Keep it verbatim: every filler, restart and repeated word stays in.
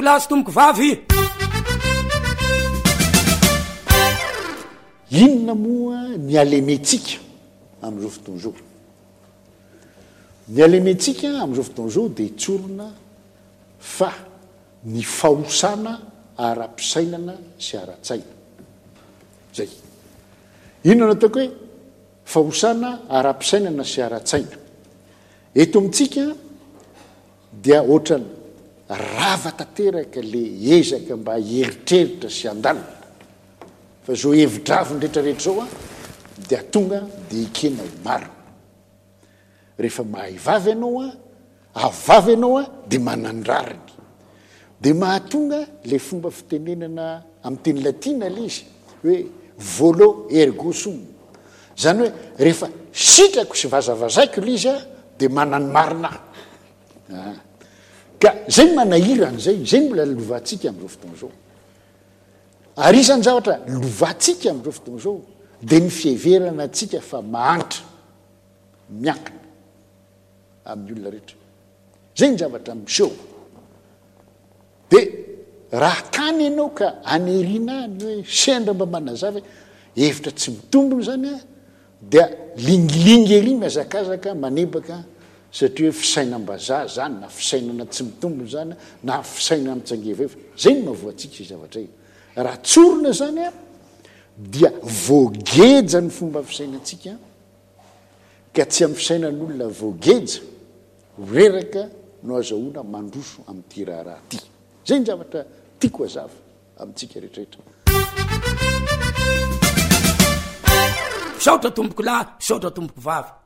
tomboko lahy sy tomboko vavy. Inona moa ny alementsika amin'izao fotoana izao? Ny alementsika amin'izao fotoana izao dia tsorona fa ny fahosana ara-pisainana sy ara-tsaina. Zay. Inona no ataoko hoe fahosana ara-pisainana sy ara-tsaina? Eto amintsika dia ohatrany rava tanteraka le ezaka mba hieritreritra sy andalina. Fa zao hevitravy rehetrarehetra zao a dia tonga dia ikena ho marina. Rehefa mahay vavy ianao a, avavy ianao a dia manandrariny. Dia mahatonga le fomba fitenenana amin'ny teny latina le izy hoe volo ergo sum. Zany hoe rehefa sitrako sy vazavazaiko le izy a dia manany marina. Ah. Ka zay manahirana zay, zay mbola lovantsika amin'izao fotoana izao. Ary isany zavatra lovantsika amin'izao fotoana izao dia ny fiheverana antsika fa mahantra, miankina amin'ny olona rehetra. Zay ny zavatra miseho. Dia raha kany ianao ka aneriana ny hoe sendra mba manazava hevitra tsy mitombona zany a dia lingilingy ery mihazakazaka manebaka satria hoe fisainam-bazaha zany na fisainana tsy mitombona zany na fisainana mitsangeveva. Zay ny mahavoantsika sy zavatra io. Raha tsorona zany a dia voageja ny fomba fisainantsika ka tsy amin'ny fisainan'olona voageja reraka no azahoana mandroso amin'ity raharaha ty. Zay ny zavatra tiako hazava amintsika rehetrarehetra. Saotra tomboko lahy, saotra tomboko vavy.